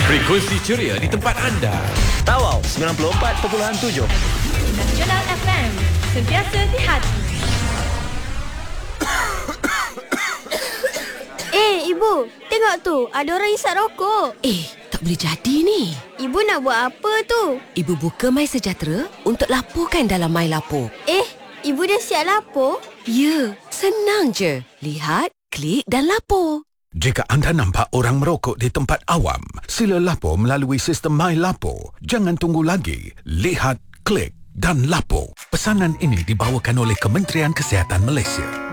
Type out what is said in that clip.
Frekuensi ceria di tempat anda. Tawau 94.7 Nasional FM, sentiasa di hati. Ibu, tengok tu, ada orang isap rokok. Tak boleh jadi ni. Ibu nak buat apa tu? Ibu buka My Sejahtera untuk laporkan dalam My Lapor. Ibu dah siap lapor? Ya, senang je. Lihat, klik dan lapor. Jika anda nampak orang merokok di tempat awam, sila lapor melalui sistem My Lapor. Jangan tunggu lagi. Lihat, klik dan lapor. Pesanan ini dibawakan oleh Kementerian Kesihatan Malaysia.